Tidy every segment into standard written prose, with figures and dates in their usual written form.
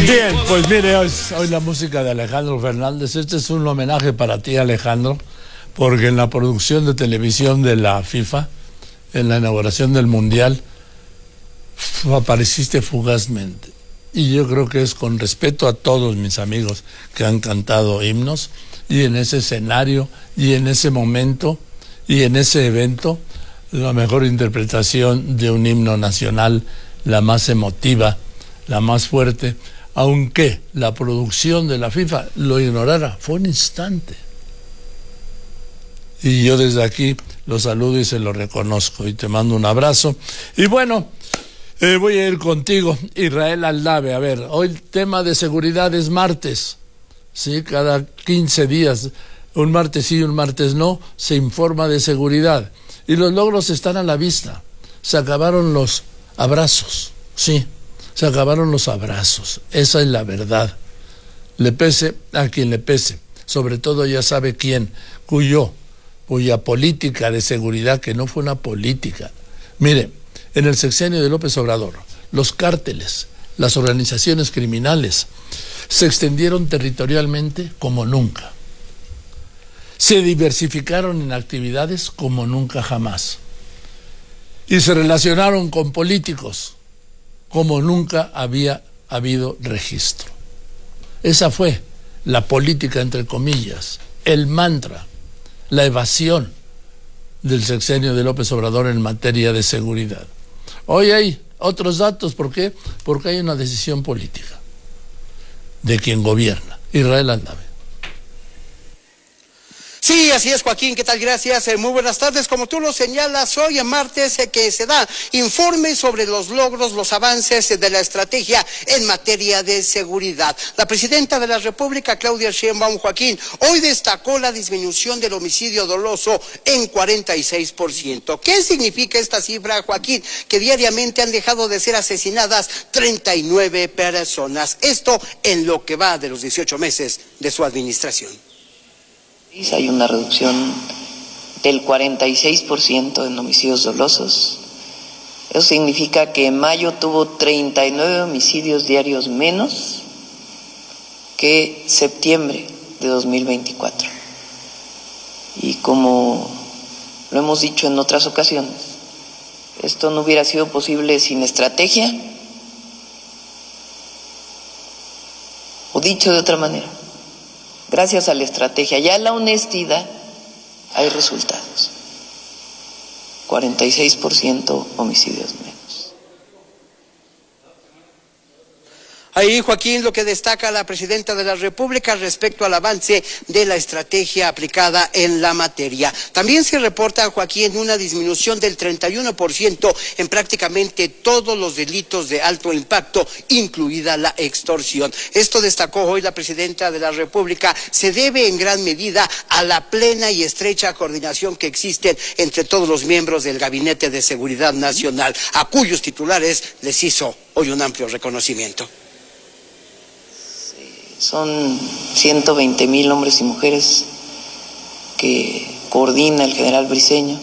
Bien, pues mire, hoy la música de Alejandro Fernández. Este es un homenaje para ti, Alejandro, porque en la producción de televisión de la FIFA, en la inauguración del Mundial, apareciste fugazmente. Y yo creo que es con respeto a todos mis amigos que han cantado himnos, y en ese escenario, y en ese momento, y en ese evento, la mejor interpretación de un himno nacional, la más emotiva, la más fuerte, aunque la producción de la FIFA lo ignorara. Fue un instante. Y yo desde aquí lo saludo y se lo reconozco y te mando un abrazo. Y bueno, voy a ir contigo, Israel Aldave. A ver, hoy el tema de seguridad es martes, ¿sí? Cada 15 días, un martes sí, un martes no, se informa de seguridad. Y los logros están a la vista. Se acabaron los abrazos, sí, se acabaron los abrazos. Esa es la verdad. Le pese a quien le pese, sobre todo ya sabe quién, cuya política de seguridad, que no fue una política. Mire, en el sexenio de López Obrador, los cárteles, las organizaciones criminales, se extendieron territorialmente como nunca. Se diversificaron en actividades como nunca jamás. Y se relacionaron con políticos como nunca había habido registro. Esa fue la política, entre comillas, el mantra, la evasión del sexenio de López Obrador en materia de seguridad. Hoy hay otros datos. ¿Por qué? Porque hay una decisión política de quien gobierna. Israel Aldave. Sí, así es, Joaquín, ¿qué tal? Gracias, muy buenas tardes. Como tú lo señalas, hoy en martes que se da informe sobre los logros, los avances de la estrategia en materia de seguridad. La presidenta de la República, Claudia Sheinbaum, Joaquín, hoy destacó la disminución del homicidio doloso en 46%. ¿Qué significa esta cifra, Joaquín? Que diariamente han dejado de ser asesinadas 39 personas. Esto en lo que va de los 18 meses de su administración. Hay una reducción del 46% en homicidios dolosos. Eso significa que en mayo tuvo 39 homicidios diarios menos que septiembre de 2024. Y como lo hemos dicho en otras ocasiones, esto no hubiera sido posible sin estrategia, o dicho de otra manera, gracias a la estrategia y a la honestidad hay resultados. 46% homicidios menos. Ahí, Joaquín, lo que destaca la presidenta de la República respecto al avance de la estrategia aplicada en la materia. También se reporta, Joaquín, una disminución del 31% en prácticamente todos los delitos de alto impacto, incluida la extorsión. Esto destacó hoy la presidenta de la República. Se debe en gran medida a la plena y estrecha coordinación que existe entre todos los miembros del Gabinete de Seguridad Nacional, a cuyos titulares les hizo hoy un amplio reconocimiento. Son 120,000 hombres y mujeres que coordina el general Briceño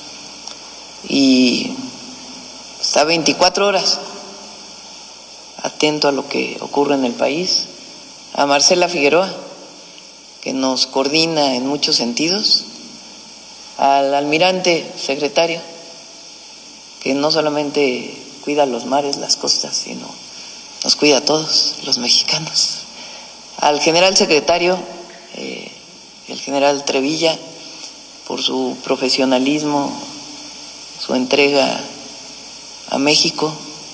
y está 24 horas atento a lo que ocurre en el país. A Marcela Figueroa, que nos coordina en muchos sentidos. Al almirante secretario, que no solamente cuida los mares, las costas, sino nos cuida a todos los mexicanos. Al general secretario, el general Trevilla, por su profesionalismo, su entrega a México.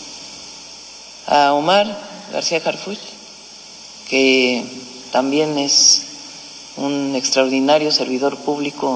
A Omar García Harfuch, que también es un extraordinario servidor público